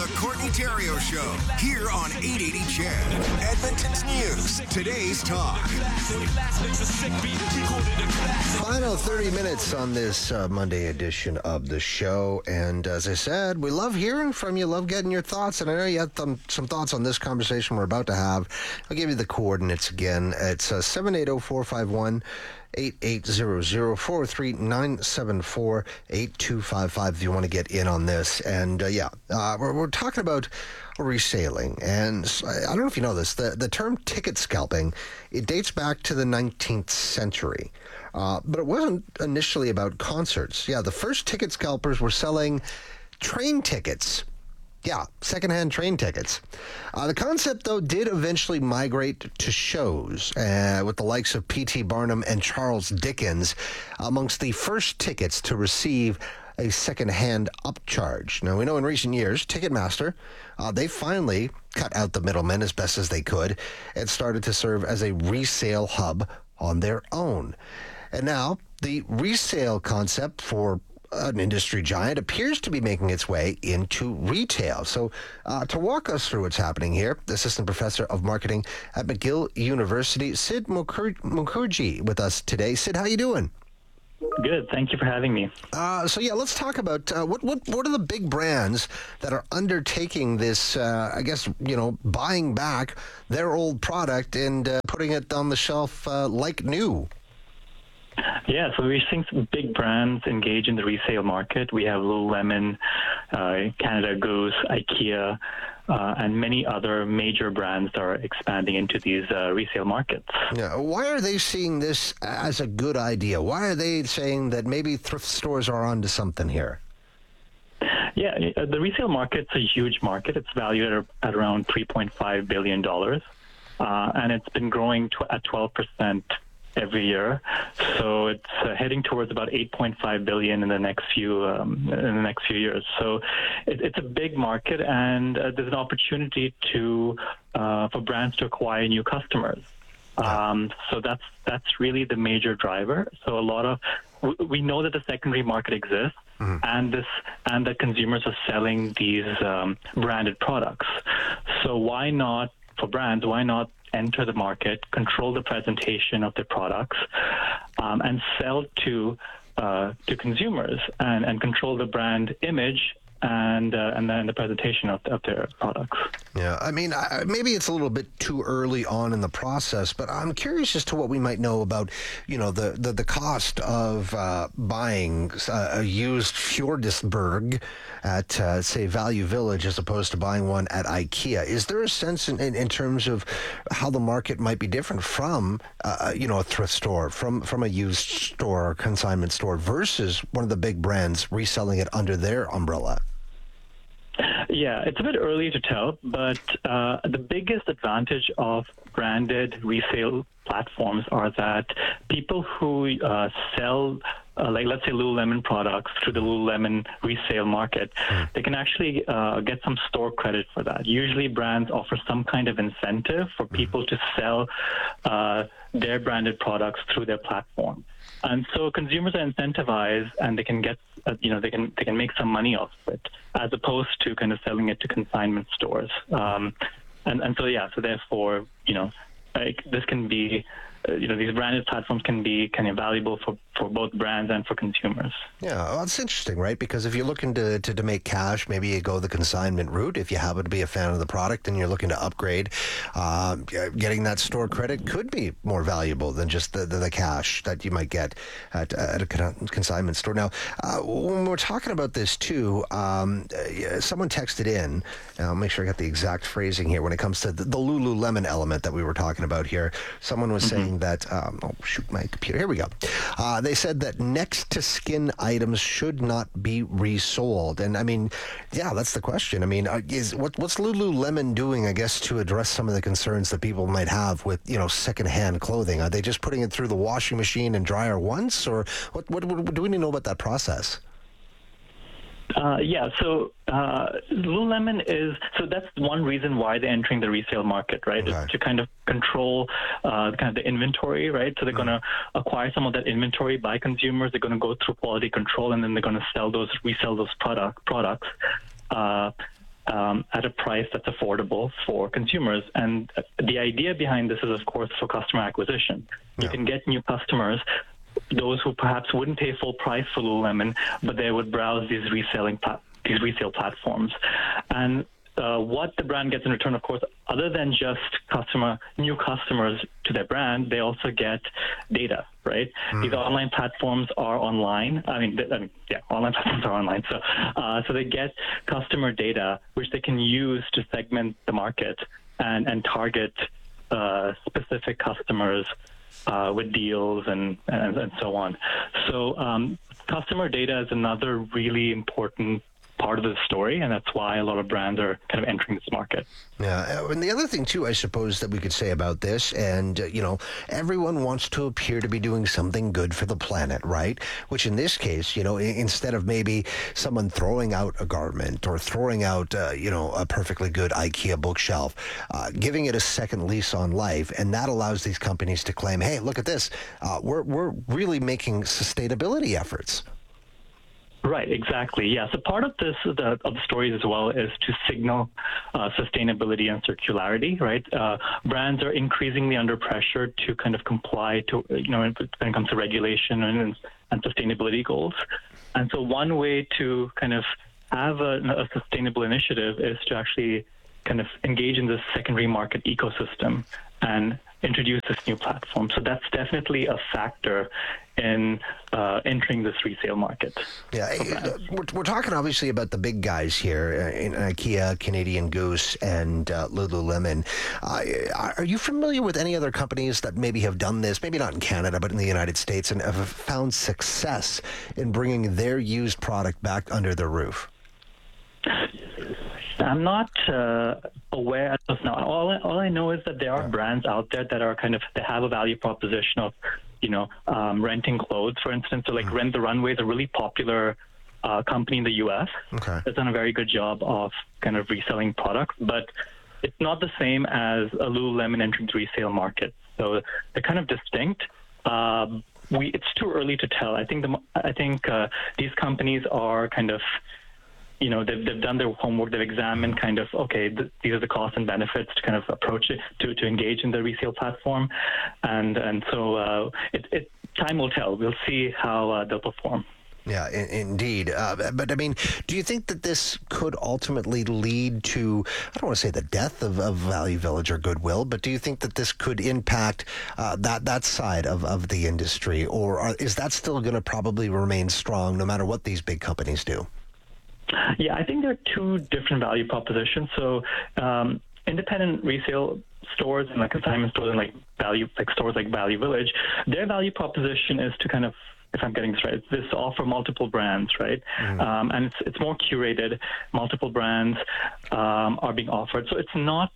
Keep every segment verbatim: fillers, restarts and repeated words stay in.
Courtney Terrio Show, here on eight eighty C H E D, Edmonton's News, today's talk. Final thirty minutes on this uh, Monday edition of the show. And as I said, we love hearing from you, love getting your thoughts. And I know you had th- some thoughts on this conversation we're about to have. I'll give you the coordinates again. It's uh, seven eight zero, four five one, eight eight zero zero, four three nine seven four, eight two five five if you want to get in on this. And uh, yeah, uh, we're, we're talking about reselling. And I don't know if you know this, the, the term ticket scalping, it dates back to the nineteenth century. Uh, but it wasn't initially about concerts. Yeah, the first ticket scalpers were selling train tickets. Yeah, secondhand train tickets. Uh, the concept, though, did eventually migrate to shows, uh, with the likes of P T Barnum and Charles Dickens amongst the first tickets to receive a secondhand upcharge. Now, we know in recent years, Ticketmaster, uh, they finally cut out the middlemen as best as they could and started to serve as a resale hub on their own. And now, the resale concept for an industry giant appears to be making its way into retail. So uh, to walk us through what's happening here, the Assistant Professor of Marketing at McGill University, Sid Mukher- Mukherjee, with us today. Sid, how you doing? Good. Thank you for having me. Uh, so yeah, let's talk about uh, what what what are the big brands that are undertaking this? Uh, I guess you know, buying back their old product and uh, putting it on the shelf uh, like new. Yeah, so we're seeing some big brands engage in the resale market. We have Lululemon, uh, Canada Goose, IKEA, uh, and many other major brands that are expanding into these uh, resale markets. Yeah, why are they seeing this as a good idea? Why are they saying that maybe thrift stores are onto something here? Yeah, the resale market's a huge market. It's valued at, at around three point five billion dollars, uh, and it's been growing tw- at twelve percent every year, so it's uh, heading towards about eight point five billion in the next few um, in the next few years. So it, it's a big market, and uh, there's an opportunity to uh, for brands to acquire new customers. Um, so that's that's really the major driver. So a lot of we, we know that the secondary market exists, mm-hmm. and this and that consumers are selling these um, branded products. So why not for brands? Why not enter the market, control the presentation of their products, um, and sell to uh, to consumers, and, and control the brand image and uh, and then the presentation of, of their products. Yeah, I mean, I, maybe it's a little bit too early on in the process, but I'm curious as to what we might know about, you know, the, the, the cost of uh, buying uh, a used Fjordisberg at, uh, say, Value Village as opposed to buying one at IKEA. Is there a sense in, in, in terms of how the market might be different from, uh, you know, a thrift store, from, from a used store or consignment store versus one of the big brands reselling it under their umbrella? Yeah, it's a bit early to tell, but uh, the biggest advantage of branded resale platforms are that people who uh, sell, uh, like let's say Lululemon products through the Lululemon resale market, they can actually uh, get some store credit for that. Usually brands offer some kind of incentive for people to sell uh, their branded products through their platform. And so consumers are incentivized, and they can get, uh, you know, they can they can make some money off it, as opposed to kind of selling it to consignment stores. Um, and and so yeah, so therefore, you know, like this can be, uh, you know, these branded platforms can be kind of valuable for, for both brands and for consumers. Yeah, well, it's interesting, right? Because if you're looking to, to, to make cash, maybe you go the consignment route. If you happen to be a fan of the product and you're looking to upgrade, uh, getting that store credit could be more valuable than just the, the, the cash that you might get at, at a consignment store. Now, uh, when we're talking about this too, um, someone texted in, I'll make sure I got the exact phrasing here when it comes to the, the Lululemon element that we were talking about here. Someone was mm-hmm. saying that, um, oh shoot, my computer, here we go. Uh, they said that next to skin items should not be resold. And I mean, yeah, that's the question. I mean, uh, is what, what's Lululemon doing, I guess, to address some of the concerns that people might have with, you know, secondhand clothing? Are they just putting it through the washing machine and dryer once, or what, what, what do we know about that process? Uh, yeah, so uh, Lululemon is, so that's one reason why they're entering the resale market, right? Okay. Is to kind of control uh, kind of the inventory, right? So they're mm-hmm. going to acquire some of that inventory by consumers. They're going to go through quality control, and then they're going to sell those, resell those product products. Uh, um, at a price that's affordable for consumers. And the idea behind this is, of course, for customer acquisition. You Yeah. can get new customers, those who perhaps wouldn't pay full price for Lululemon, but they would browse these reselling plat- these resale platforms. And uh, what the brand gets in return, of course, other than just customer new customers to their brand, they also get data, right? Mm. These online platforms are online. I mean, I mean, yeah, online platforms are online. So, uh, so they get customer data, which they can use to segment the market and and target uh, specific customers uh, with deals and, and and so on. So, um, customer data is another really important part of the story, and that's why a lot of brands are kind of entering this market. Yeah, and the other thing too, I suppose, that we could say about this, and uh, you know, everyone wants to appear to be doing something good for the planet, right? Which in this case, you know, I- instead of maybe someone throwing out a garment or throwing out, uh, you know, a perfectly good IKEA bookshelf, uh, giving it a second lease on life, and that allows these companies to claim, hey, look at this, uh, we're we're really making sustainability efforts. Right, exactly. Yeah. So part of this, the, of the stories as well, is to signal uh, sustainability and circularity. Right, uh, brands are increasingly under pressure to kind of comply to, you know, when it comes to regulation and, and sustainability goals. And so one way to kind of have a, a sustainable initiative is to actually kind of engage in this secondary market ecosystem and introduce this new platform. So that's definitely a factor in uh, entering this resale market. Yeah, we're, we're talking obviously about the big guys here in IKEA, Canadian Goose, and uh, Lululemon. Uh, are you familiar with any other companies that maybe have done this, maybe not in Canada, but in the United States, and have found success in bringing their used product back under their roof? I'm not uh, aware of now. All I, all I know is that there are brands out there that are kind of, they have a value proposition of, you know, um, renting clothes, for instance. So like mm. Rent the Runway is a really popular uh, company in the U S. Okay. It's done a very good job of kind of reselling products, but it's not the same as a Lululemon entering the resale market. So they're kind of distinct. Um, we it's too early to tell. I think the I think uh, these companies are kind of, you know, they've, they've done their homework, they've examined kind of, okay, th- these are the costs and benefits to kind of approach it, to, to engage in the resale platform. And and so uh, it, it time will tell. We'll see how uh, they'll perform. Yeah, in, indeed. Uh, but I mean, do you think that this could ultimately lead to, I don't want to say the death of, of Value Village or Goodwill, but do you think that this could impact uh, that, that side of, of the industry? Or are, is that still going to probably remain strong no matter what these big companies do? Yeah, I think there are two different value propositions. So um, independent resale stores and like consignment stores and like value, like stores like Value Village, their value proposition is to kind of, if I'm getting this right, this offer multiple brands, right? Mm. Um, and it's it's more curated. Multiple brands um, are being offered. So it's not,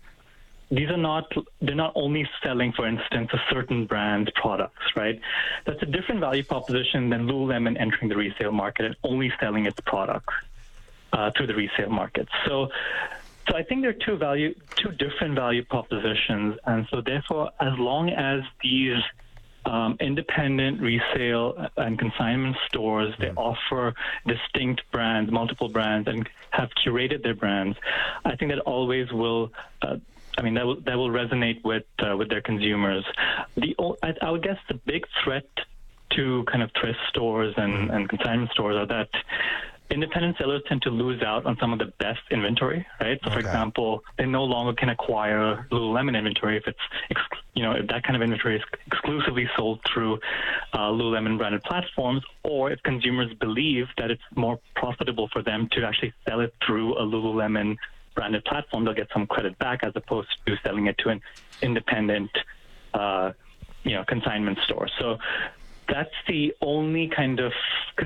these are not, they're not only selling, for instance, a certain brand products, right? That's a different value proposition than Lululemon entering the resale market and only selling its products uh, through the resale market. So, so I think there are two value, two different value propositions, and so therefore, as long as these um, independent resale and consignment stores, they offer distinct brands, multiple brands, and have curated their brands, I think that always will. Uh, I mean, that will that will resonate with uh, with their consumers. The I, I would guess the big threat to kind of thrift stores and, and consignment stores are that independent sellers tend to lose out on some of the best inventory, right? So, for Okay. example, they no longer can acquire Lululemon inventory if it's, ex- you know, if that kind of inventory is exclusively sold through uh, Lululemon branded platforms, or if consumers believe that it's more profitable for them to actually sell it through a Lululemon branded platform, they'll get some credit back as opposed to selling it to an independent, uh, you know, consignment store. So that's the only kind of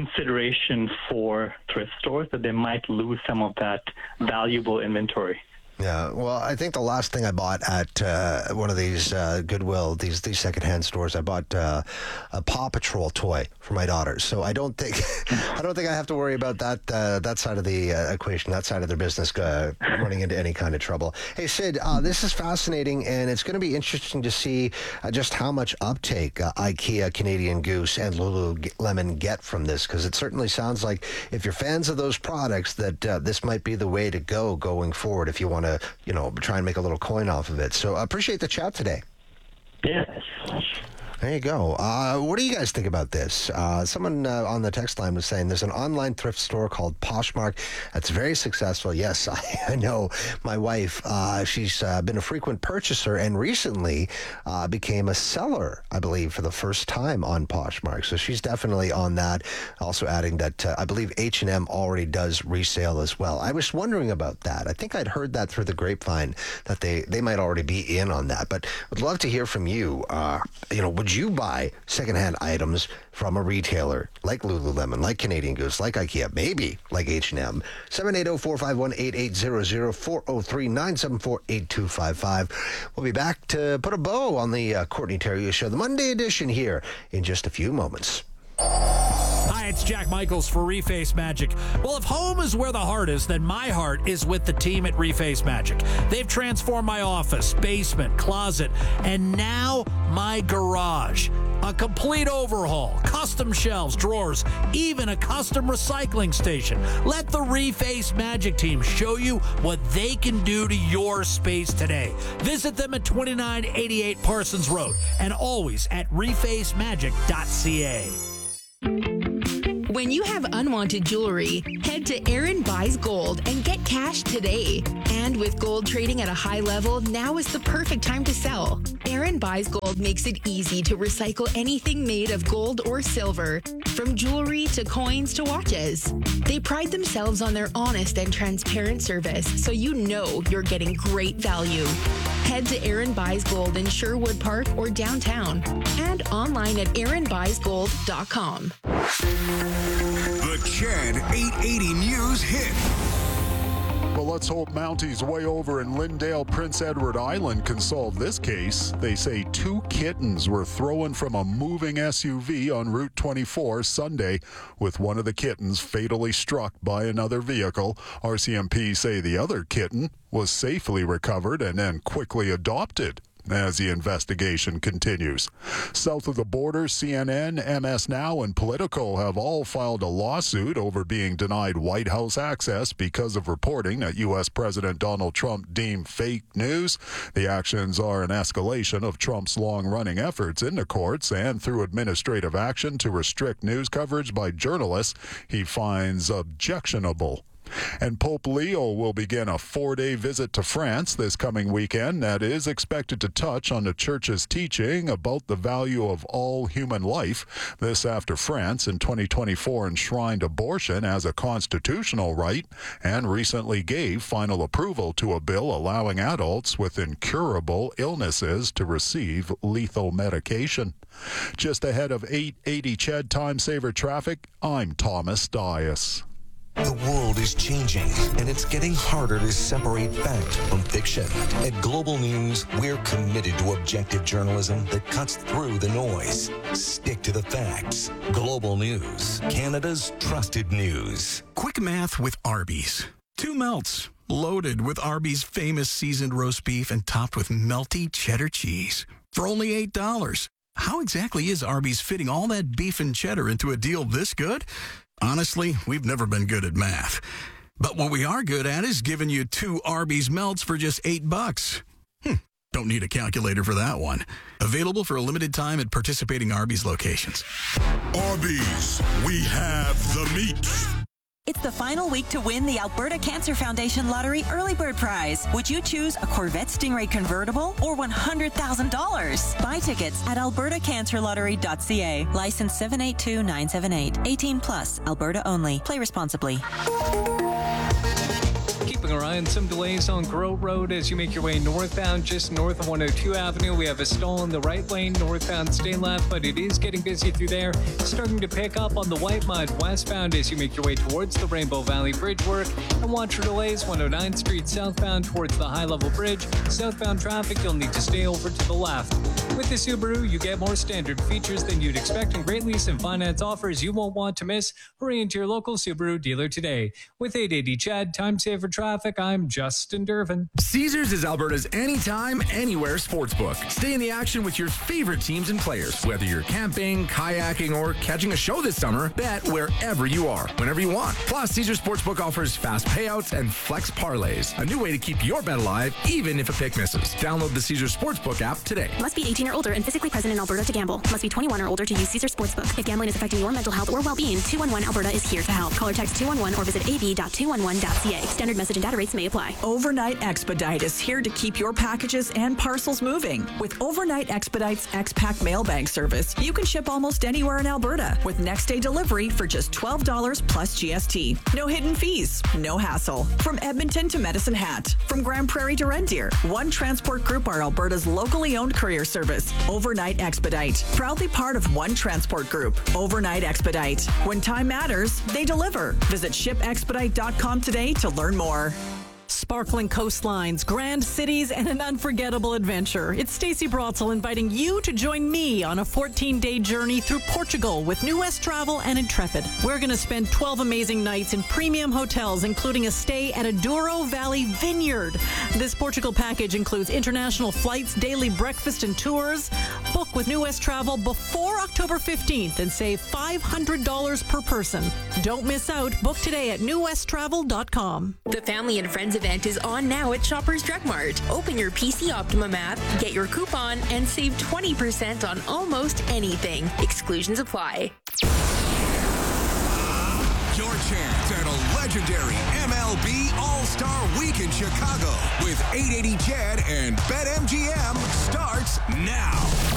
consideration for thrift stores, that they might lose some of that valuable inventory. Yeah, well, I think the last thing I bought at uh, one of these uh, Goodwill, these these secondhand stores, I bought uh, a Paw Patrol toy for my daughters. So I don't think I don't think I have to worry about that uh, that side of the uh, equation, that side of their business uh, running into any kind of trouble. Hey, Sid, uh, this is fascinating, and it's going to be interesting to see uh, just how much uptake uh, IKEA, Canadian Goose, and Lululemon get from this, because it certainly sounds like if you're fans of those products, that uh, this might be the way to go going forward if you want to to, you know, try and make a little coin off of it. So I appreciate the chat today. Yes. There you go. Uh, what do you guys think about this? Uh, someone uh, on the text line was saying there's an online thrift store called Poshmark that's very successful. Yes, I, I know. My wife, uh, she's uh, been a frequent purchaser and recently uh, became a seller, I believe, for the first time on Poshmark. So she's definitely on that. Also adding that uh, I believe H and M already does resale as well. I was wondering about that. I think I'd heard that through the grapevine that they, they might already be in on that. But would love to hear from you. Uh, you know, would you buy secondhand items from a retailer like Lululemon, like Canadian Goose, like IKEA, maybe like H and M? seven eight zero, four five one, eight eight zero zero, four zero three, nine seven four, eight two five five. We'll be back to put a bow on the uh, Courtney Theriot Show, the Monday edition, here in just a few moments. Hi, it's Jack Michaels for Reface Magic. Well, if home is where the heart is, then my heart is with the team at Reface Magic. They've transformed my office, basement, closet, and now my garage. A complete overhaul, custom shelves, drawers, even a custom recycling station. Let the Reface Magic team show you what they can do to your space today. Visit them at twenty-nine eighty-eight Parsons Road and always at reface magic dot c a. When you have unwanted jewelry, head to Aaron Buys Gold and get cash today. And with gold trading at a high level, now is the perfect time to sell. Aaron Buys Gold makes it easy to recycle anything made of gold or silver, from jewelry to coins to watches. They pride themselves on their honest and transparent service, so you know you're getting great value. Head to Aaron Buys Gold in Sherwood Park or downtown, and online at aaron buys gold dot com. The Chad eight eighty News hit. Well, let's hope Mounties way over in Lindale, Prince Edward Island can solve this case. They say two kittens were thrown from a moving S U V on Route twenty-four Sunday, with one of the kittens fatally struck by another vehicle. R C M P say the other kitten was safely recovered and then quickly adopted as the investigation continues. South of the border, C N N, M S Now, and Politico have all filed a lawsuit over being denied White House access because of reporting that U S President Donald Trump deemed fake news. The actions are an escalation of Trump's long-running efforts in the courts and through administrative action to restrict news coverage by journalists he finds objectionable. And Pope Leo will begin a four-day visit to France this coming weekend that is expected to touch on the Church's teaching about the value of all human life. This after France in twenty twenty-four enshrined abortion as a constitutional right and recently gave final approval to a bill allowing adults with incurable illnesses to receive lethal medication. Just ahead of eight eighty Ched Time Saver Traffic, I'm Thomas Dias. The world is changing, and it's getting harder to separate fact from fiction. At Global News, we're committed to objective journalism that cuts through the noise. Stick to the facts. Global News, Canada's trusted news. Quick math with Arby's. Two melts, loaded with Arby's famous seasoned roast beef and topped with melty cheddar cheese. For only eight dollars. How exactly is Arby's fitting all that beef and cheddar into a deal this good? Honestly, we've never been good at math. But what we are good at is giving you two Arby's melts for just eight bucks. Hmm, don't need a calculator for that one. Available for a limited time at participating Arby's locations. Arby's, we have the meat. It's the final week to win the Alberta Cancer Foundation Lottery Early Bird Prize. Would you choose a Corvette Stingray convertible or one hundred thousand dollars? Buy tickets at alberta cancer lottery dot c a. License seven eight two nine seven eight. eighteen plus. Alberta only. Play responsibly. Keep a keeping our eye on some delays on Grove Road as you make your way northbound, just north of one oh two Avenue. We have a stall in the right lane, northbound, stay left, but it is getting busy through there. Starting to pick up on the White Mud westbound as you make your way towards the Rainbow Valley Bridge work. And watch for delays, one oh ninth Street southbound towards the High Level Bridge. Southbound traffic, you'll need to stay over to the left. With the Subaru, you get more standard features than you'd expect and great lease and finance offers you won't want to miss. Hurry into your local Subaru dealer today. With eight eighty Chad, time saver traffic, I'm Justin Dervin. Caesars is Alberta's anytime, anywhere sportsbook. Stay in the action with your favorite teams and players. Whether you're camping, kayaking, or catching a show this summer, bet wherever you are, whenever you want. Plus, Caesars Sportsbook offers fast payouts and flex parlays. A new way to keep your bet alive, even if a pick misses. Download the Caesars Sportsbook app today. Must be eighteen or older and physically present in Alberta to gamble. Must be twenty-one or older to use Caesars Sportsbook. If gambling is affecting your mental health or well-being, two one one Alberta is here to help. Call or text two one one or visit a b dot two one one dot c a. Standard message and data rates may apply. Overnight Expedite is here to keep your packages and parcels moving. With Overnight Expedite's X-Pack mail bag service, you can ship almost anywhere in Alberta with next-day delivery for just twelve dollars plus G S T. No hidden fees, no hassle. From Edmonton to Medicine Hat, from Grand Prairie to Red Deer, One Transport Group are Alberta's locally owned courier service. Overnight Expedite, proudly part of One Transport Group. Overnight Expedite. When time matters, they deliver. Visit ship expedite dot com today to learn more. Sparkling coastlines, grand cities, and an unforgettable adventure. It's Stacey Brotzel inviting you to join me on a fourteen-day journey through Portugal with New West Travel and Intrepid. We're going to spend twelve amazing nights in premium hotels, including a stay at a Douro Valley Vineyard. This Portugal package includes international flights, daily breakfast, and tours. Book with New West Travel before October fifteenth and save five hundred dollars per person. Don't miss out. Book today at new west travel dot com. The Family and Friends event is on now at Shoppers Drug Mart. Open your P C Optimum app, get your coupon, and save twenty percent on almost anything. Exclusions apply. Your chance at a legendary M L B All-Star Week in Chicago with eight eighty Chad and BetMGM starts now.